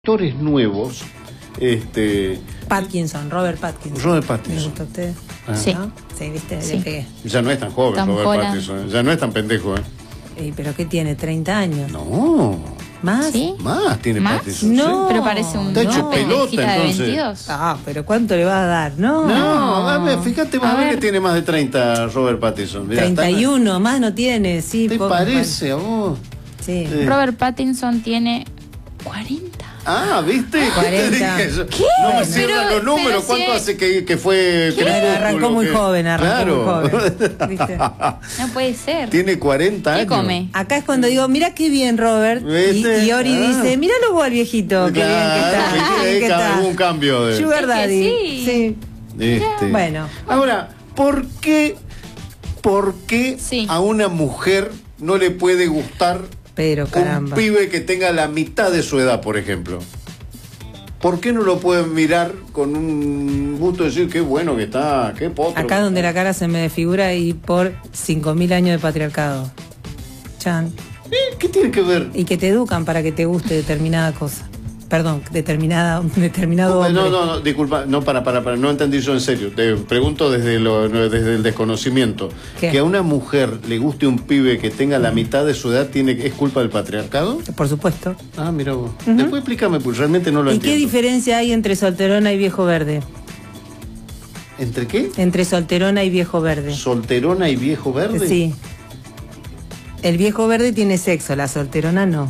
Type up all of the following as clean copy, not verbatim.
actores nuevos, Pattinson, Robert Pattinson. Robert Pattinson. ¿Me gusta a usted? Ah. Sí. ¿No? Sí, viste, Sí. le pegué. Ya no es tan joven Tom Robert Holland. Pattinson, ya no es tan pendejo, ¿eh? ¿Pero qué tiene? ¿30 años? No, ¿Más? ¿Sí? más tiene ¿Más? Pattinson. No. Pero parece un Está hecho una pelota, pendejita de entonces. 22. Ah, pero ¿cuánto le va a dar? No. No, a ver, fíjate, vas a ver ver. que tiene más de 30 Robert Pattinson. Mirá, 31, más no tiene, sí. ¿Te poco, parece a vos? Sí. Sí. Robert Pattinson tiene 40. Ah, ¿viste? 40. Te dije eso. ¿Qué? No me cierran Pero- los números. pero ¿Cuánto si- hace que fue? Bueno, arrancó muy joven, Claro. muy joven. ¿Viste? No puede ser. Tiene 40 ¿Qué años. come? Acá es cuando digo, mira qué bien, Robert. ¿Viste? Y Ori Ah. dice, míralo vos al viejito. Qué bien que está. Claro, Qué bien que está. hubo un cambio de... Sugar Es que Daddy. sí. Sí. Bueno. Ahora, ¿por qué Sí. a una mujer no le puede gustar Pero caramba. un pibe que tenga la mitad de su edad, por ejemplo? ¿Por qué no lo pueden mirar con un gusto de decir qué bueno que está, qué potro? Acá donde la cara se me desfigura y por 5.000 años de patriarcado. Chan. ¿Qué tiene que ver? Y que te educan para que te guste determinada cosa. Perdón, determinado hombre. No, disculpa, no, para, no entendí yo en serio. Te pregunto desde el desconocimiento. ¿Qué? Que a una mujer le guste un pibe que tenga la mitad de su edad, ¿es culpa del patriarcado? Por supuesto. Ah, mira vos. Después explícame, pues realmente no lo ¿Y entiendo. qué diferencia hay entre solterona y viejo verde? ¿Entre qué? Entre solterona y viejo verde. ¿Solterona y viejo verde? Sí. El viejo verde tiene sexo, la solterona no.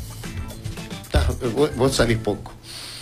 Vos salís poco.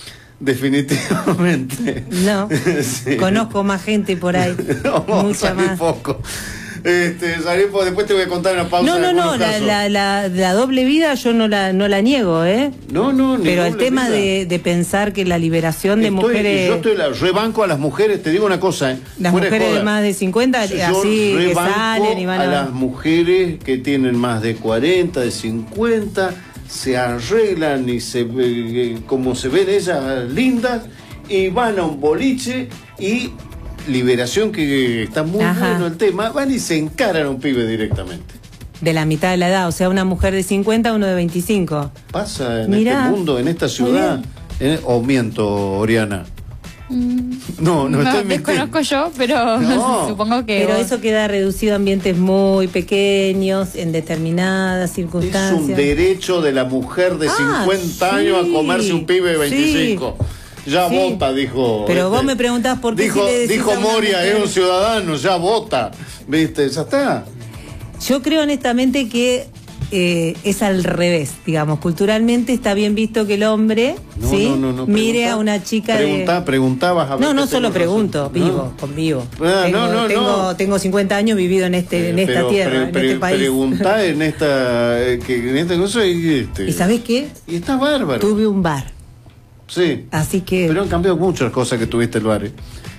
Definitivamente. No. Sí. Conozco más gente por ahí. No, mucha salís más. poco. Salís poco. Después te voy a contar una pausa. No, de algunos casos. la doble vida yo no la niego, ¿eh? No, ni Pero el doble tema vida. de pensar que la liberación de mujeres... Yo rebanco a las mujeres, te digo una cosa, Las fuera mujeres de joda. más de 50, Yo así que rebanco salen y van a las mujeres que tienen más de 40, de 50, se arreglan y como se ven ellas lindas, y van a un boliche y liberación, que está muy Ajá. bueno el tema, van y se encaran a un pibe directamente. De la mitad de la edad, o sea, una mujer de 50, uno de 25. Pasa en Mirá. este mundo, en esta ciudad. ¿O miento, Oriana? No estoy mintiendo. Desconozco yo, pero No. supongo que Pero vos- eso queda reducido a ambientes muy pequeños, en determinadas Es circunstancias. un derecho de la mujer de 50 años a sí, comerse un pibe de 25. Ya Sí. vota, dijo. Pero vos me preguntás por qué Dijo, si le decís dijo a una Moria, mujer- es un ciudadano, ya vota. ¿Viste? Ya está. Yo creo honestamente que es al revés, digamos. Culturalmente está bien visto que el hombre ¿sí? mire Preguntá, a una chica preguntabas a ver. No qué solo tengo pregunto, razón. vivo, convivo. Ah, tengo, tengo 50 años vivido en esta Pero tierra, en este país. Preguntá en esta cosa y ¿Y sabés qué? Y está bárbaro. Tuve un bar, Sí. así que... Pero han cambiado muchas cosas que tuviste el bar.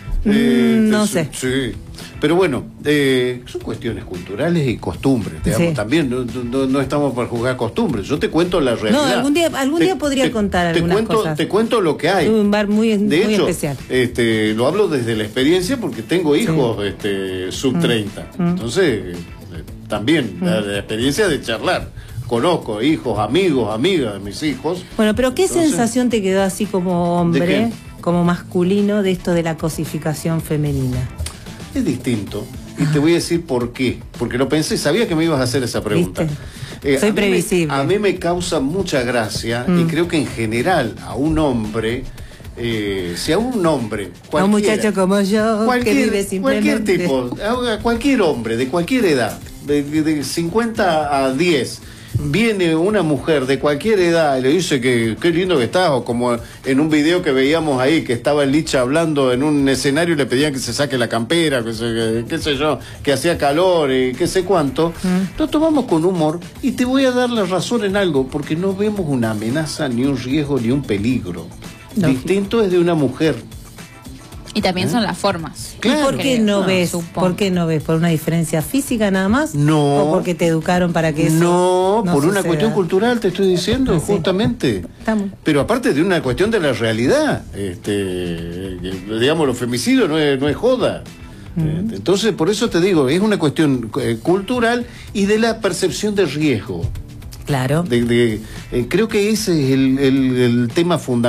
no sé. Sí. Pero bueno, son cuestiones culturales y costumbres. Digamos, Sí. también no estamos para juzgar costumbres. Yo te cuento la realidad. No, algún día podría contar algunas cosas. Te cuento lo que hay. Tuve un bar muy De hecho, especial. Lo hablo desde la experiencia porque tengo hijos sub 30. Entonces, también la experiencia de charlar. Conozco hijos, amigos, amigas de mis hijos. Bueno, pero ¿qué Entonces, sensación te quedó así como ¿de hombre, qué? como masculino, de esto de la cosificación femenina? Es distinto. Y te voy a decir por qué. Porque lo pensé, sabía que me ibas a hacer esa pregunta. ¿Viste? Soy previsible. A mí me causa mucha gracia y creo que en general a un hombre, si a un hombre, A un muchacho como yo, que vive simplemente... cualquier tipo, a cualquier hombre de cualquier edad, de 50 a 10, viene una mujer de cualquier edad y le dice que qué lindo que estás, o como en un video que veíamos ahí, que estaba el Licha hablando en un escenario y le pedían que se saque la campera, qué sé yo, que hacía calor y qué sé cuánto. Lo tomamos con humor y te voy a dar la razón en algo, porque no vemos una amenaza, ni un riesgo, ni un peligro. No. Distinto es de una mujer. Y también son las formas. Claro. ¿Y por qué no ves? supongo. ¿Por qué no ves? ¿Por una diferencia física nada más? No. ¿O porque te educaron para que eso No, por una suceda? cuestión cultural te estoy diciendo, Ah, sí. justamente. Estamos. Pero aparte de una cuestión de la realidad, digamos, los femicidios no es joda. Entonces, por eso te digo, es una cuestión cultural y de la percepción de riesgo. Claro. Creo que ese es el tema fundamental.